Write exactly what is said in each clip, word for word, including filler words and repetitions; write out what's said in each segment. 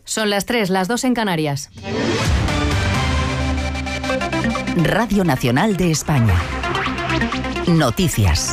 Son las tres, las dos en Canarias. Radio Nacional de España. Noticias.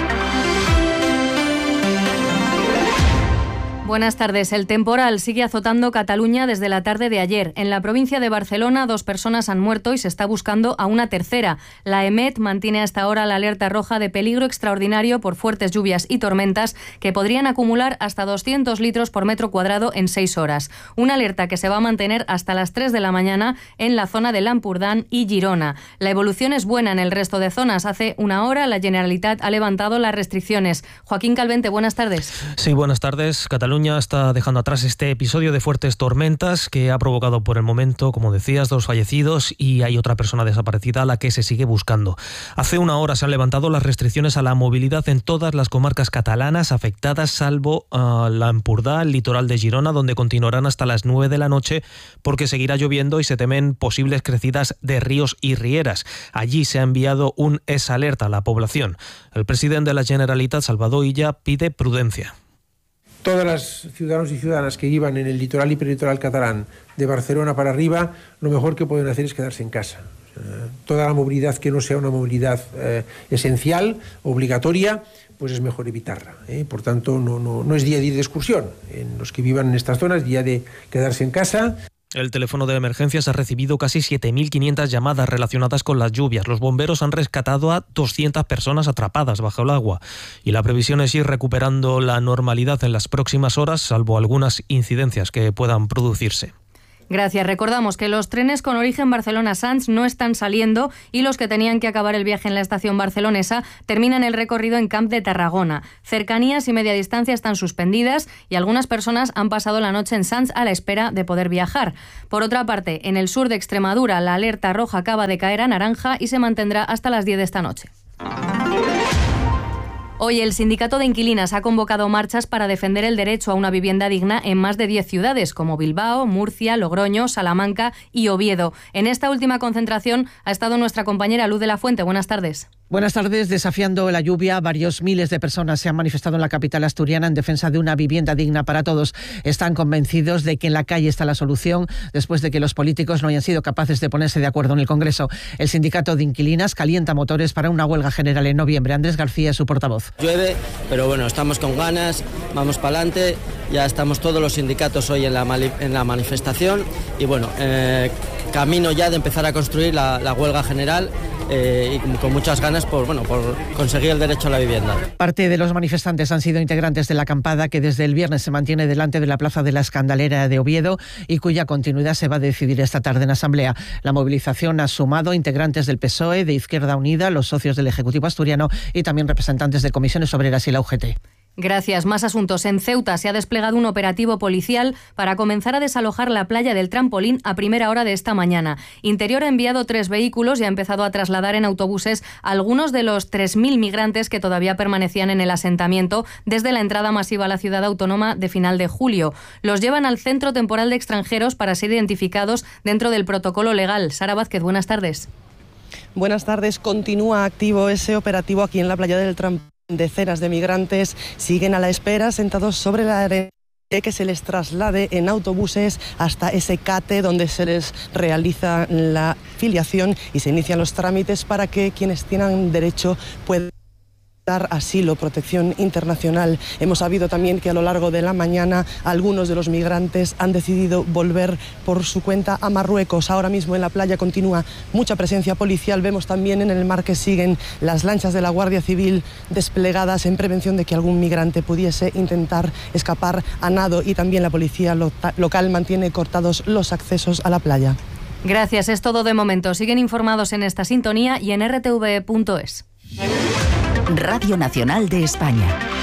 Buenas tardes. El temporal sigue azotando Cataluña desde la tarde de ayer. En la provincia de Barcelona, dos personas han muerto y se está buscando a una tercera. La EMET mantiene hasta ahora la alerta roja de peligro extraordinario por fuertes lluvias y tormentas que podrían acumular hasta doscientos litros por metro cuadrado en seis horas. Una alerta que se va a mantener hasta las tres de la mañana en la zona de Lampurdán y Girona. La evolución es buena en el resto de zonas. Hace una hora la Generalitat ha levantado las restricciones. Joaquín Calvente, buenas tardes. Sí, buenas tardes. Cataluña está dejando atrás este episodio de fuertes tormentas que ha provocado por el momento, como decías, dos fallecidos y hay otra persona desaparecida a la que se sigue buscando. Hace una hora se han levantado las restricciones a la movilidad en todas las comarcas catalanas afectadas, salvo uh, la Empordà, el litoral de Girona, donde continuarán hasta las nueve de la noche porque seguirá lloviendo y se temen posibles crecidas de ríos y rieras. Allí se ha enviado un es-alerta a la población. El presidente de la Generalitat, Salvador Illa, pide prudencia. Todas las ciudadanos y ciudadanas que vivan en el litoral y peritoral catalán, de Barcelona para arriba, lo mejor que pueden hacer es quedarse en casa. Eh, toda la movilidad que no sea una movilidad eh, esencial, obligatoria, pues es mejor evitarla. ¿eh? Por tanto, no, no, no es día de ir de excursión. En los que vivan en estas zonas, día de quedarse en casa. El teléfono de emergencias ha recibido casi siete mil quinientas llamadas relacionadas con las lluvias. Los bomberos han rescatado a doscientas personas atrapadas bajo el agua. Y la previsión es ir recuperando la normalidad en las próximas horas, salvo algunas incidencias que puedan producirse. Gracias. Recordamos que los trenes con origen Barcelona-Sants no están saliendo y los que tenían que acabar el viaje en la estación barcelonesa terminan el recorrido en Camp de Tarragona. Cercanías y media distancia están suspendidas y algunas personas han pasado la noche en Sants a la espera de poder viajar. Por otra parte, en el sur de Extremadura la alerta roja acaba de caer a naranja y se mantendrá hasta las diez de esta noche. Hoy el Sindicato de Inquilinas ha convocado marchas para defender el derecho a una vivienda digna en más de diez ciudades, como Bilbao, Murcia, Logroño, Salamanca y Oviedo. En esta última concentración ha estado nuestra compañera Luz de la Fuente. Buenas tardes. Buenas tardes. Desafiando la lluvia, varios miles de personas se han manifestado en la capital asturiana en defensa de una vivienda digna para todos. Están convencidos de que en la calle está la solución después de que los políticos no hayan sido capaces de ponerse de acuerdo en el Congreso. El Sindicato de Inquilinas calienta motores para una huelga general en noviembre. Andrés García es su portavoz. Llueve, pero bueno, estamos con ganas, vamos para adelante, ya estamos todos los sindicatos hoy en la, en la manifestación y bueno, eh, camino ya de empezar a construir la, la huelga general eh, y con muchas ganas por, bueno, por conseguir el derecho a la vivienda. Parte de los manifestantes han sido integrantes de la acampada que desde el viernes se mantiene delante de la Plaza de la Escandalera de Oviedo y cuya continuidad se va a decidir esta tarde en asamblea. La movilización ha sumado integrantes del P S O E, de Izquierda Unida, los socios del Ejecutivo asturiano y también representantes de comisiones obreras y la U G T. Gracias. Más asuntos. En Ceuta se ha desplegado un operativo policial para comenzar a desalojar la playa del Trampolín a primera hora de esta mañana. Interior ha enviado tres vehículos y ha empezado a trasladar en autobuses a algunos de los tres mil migrantes que todavía permanecían en el asentamiento desde la entrada masiva a la ciudad autónoma de final de julio. Los llevan al Centro Temporal de Extranjeros para ser identificados dentro del protocolo legal. Sara Vázquez, buenas tardes. Buenas tardes. Continúa activo ese operativo aquí en la playa del Trampolín. Decenas de migrantes siguen a la espera sentados sobre la arena que se les traslade en autobuses hasta ese CATE donde se les realiza la filiación y se inician los trámites para que quienes tengan derecho puedan dar asilo, protección internacional. Hemos sabido también que a lo largo de la mañana algunos de los migrantes han decidido volver por su cuenta a Marruecos. Ahora mismo en la playa continúa mucha presencia policial. Vemos también en el mar que siguen las lanchas de la Guardia Civil desplegadas en prevención de que algún migrante pudiese intentar escapar a nado y también la policía local mantiene cortados los accesos a la playa. Gracias, es todo de momento. Siguen informados en esta sintonía y en r t v punto es. Radio Nacional de España.